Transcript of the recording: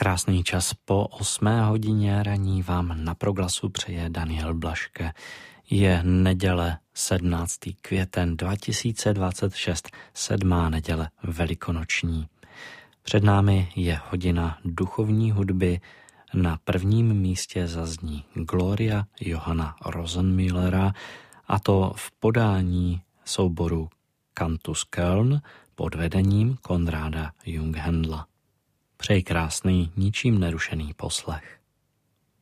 Krásný čas po 8 hodině raní vám na Proglasu přeje Daniel Blaške. Je neděle 17. květen 2026, 7. neděle velikonoční. Před námi je hodina duchovní hudby. Na prvním místě zazní Gloria Johana Rosenmüllera, a to v podání souboru Cantus Köln pod vedením Konráda Junghendla. Přeji krásný, ničím nerušený poslech.